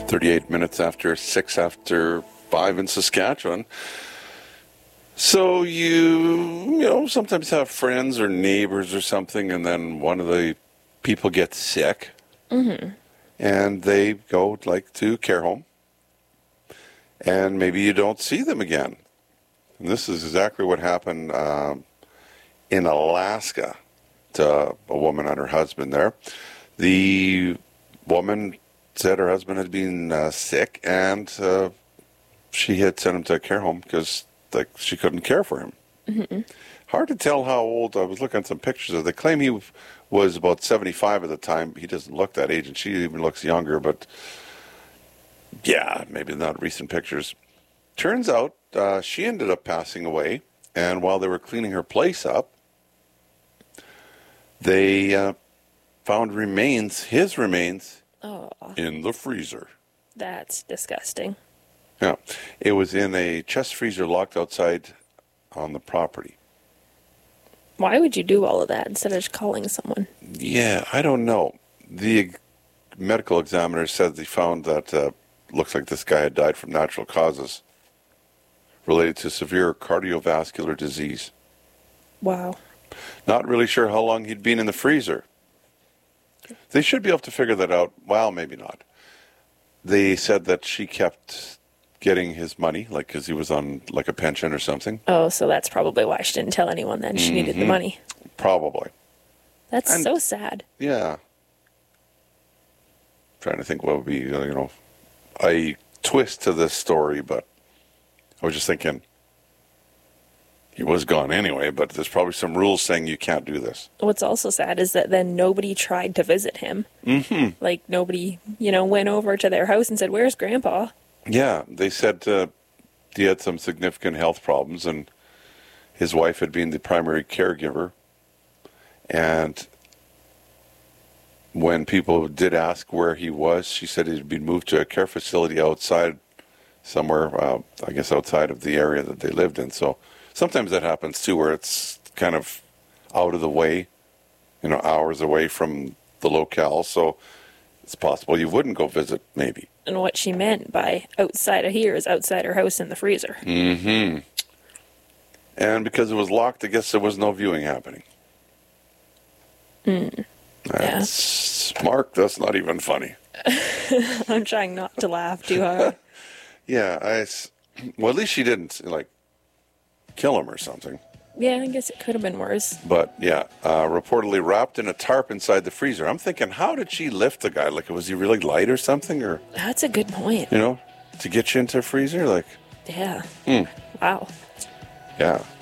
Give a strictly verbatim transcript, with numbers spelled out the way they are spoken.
thirty-eight minutes after six after five in Saskatchewan. So you, you know, sometimes have friends or neighbors or something, and then one of the people gets sick, mm-hmm. and they go like to care home, and maybe you don't see them again. And this is exactly what happened um, in Alaska to a woman and her husband there. The woman said her husband had been uh, sick, and uh, she had sent him to a care home because like she couldn't care for him. Mm-hmm. Hard to tell how old. I was looking at some pictures of. They claim he was about seventy-five at the time. He doesn't look that age, and she even looks younger. But yeah, maybe not recent pictures. Turns out uh, she ended up passing away, and while they were cleaning her place up, they uh, found remains, his remains, oh, in the freezer. That's disgusting. Yeah, it was in a chest freezer locked outside on the property. Why would you do all of that instead of just calling someone? Yeah, I don't know. The medical examiner said they found that uh, looks like this guy had died from natural causes related to severe cardiovascular disease. Wow. Not really sure how long he'd been in the freezer. They should be able to figure that out. Well, maybe not. They said that she kept getting his money, like because he was on like a pension or something. Oh, so that's probably why she didn't tell anyone then. She mm-hmm. needed the money. Probably. That's and, so sad. Yeah. Trying to think what would be, you know, a twist to this story, but I was just thinking he was gone anyway, but there's probably some rules saying you can't do this. What's also sad is that then nobody tried to visit him. Mm-hmm. Like nobody, you know, went over to their house and said, "Where's Grandpa?" Yeah, they said uh, he had some significant health problems, and his wife had been the primary caregiver. And when people did ask where he was, she said he'd been moved to a care facility outside somewhere, uh, I guess outside of the area that they lived in. So sometimes that happens too, where it's kind of out of the way, you know, hours away from the locale. So it's possible you wouldn't go visit, maybe. And what she meant by outside of here is outside her house in the freezer. Mm-hmm. And because it was locked, I guess there was no viewing happening. Mm. That's yeah. Mark, that's not even funny. I'm trying not to laugh too hard. Yeah, I, well, at least she didn't, like, kill him or something. Yeah, I guess it could have been worse. But, yeah, uh, reportedly wrapped in a tarp inside the freezer. I'm thinking, how did she lift the guy? Like, was he really light or something? Or that's a good point. You know, to get you into a freezer? Like, yeah. Hmm. Wow. Yeah.